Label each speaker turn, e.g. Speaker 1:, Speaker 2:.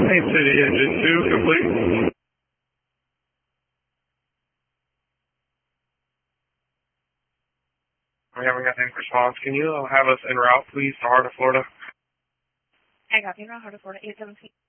Speaker 1: Paint City Engine 2, complete. We haven't got any response. Can you have us en route, please, to Heart of Florida?
Speaker 2: I got you. Heart of Florida, 817.